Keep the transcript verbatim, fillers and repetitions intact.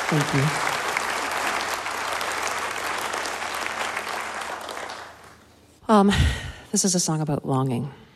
Thank you. Um, this is a song about longing.